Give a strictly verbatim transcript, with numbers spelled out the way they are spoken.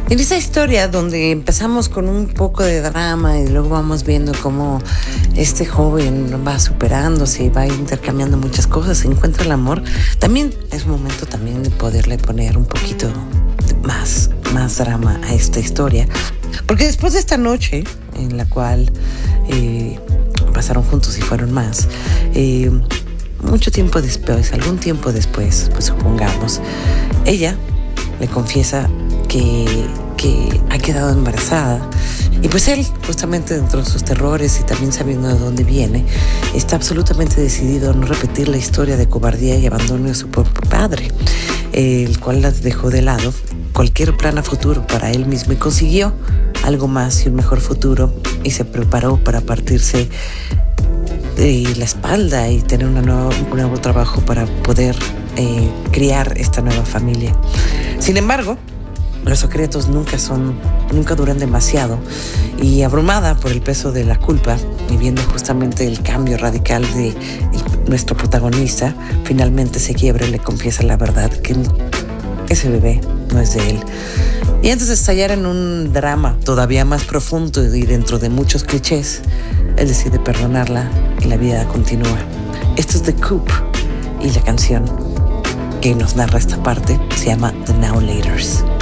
En esa historia donde empezamos con un poco de drama y luego vamos viendo cómo este joven va superándose y va intercambiando muchas cosas, se encuentra el amor, también es momento también de poderle poner un poquito más, más drama a esta historia. Porque después de esta noche en la cual eh, pasaron juntos y fueron más, eh, mucho tiempo después, algún tiempo después, pues supongamos, ella le confiesa que, que ha quedado embarazada. Y pues él, justamente dentro de sus terrores y también sabiendo de dónde viene, está absolutamente decidido a no repetir la historia de cobardía y abandono de su propio padre, el cual la dejó de lado cualquier plan a futuro para él mismo y consiguió algo más y un mejor futuro y se preparó para partirse eh, la espalda y tener una nueva, un nuevo trabajo para poder eh, criar esta nueva familia. Sin embargo, los secretos nunca son, nunca duran demasiado y abrumada por el peso de la culpa y viendo justamente el cambio radical de el, nuestro protagonista, finalmente se quiebra y le confiesa la verdad que ese bebé no es de él. Y antes de estallar en un drama todavía más profundo y dentro de muchos clichés, él decide perdonarla y la vida continúa. Esto es The Coop y la canción que nos narra esta parte se llama The Now Laters.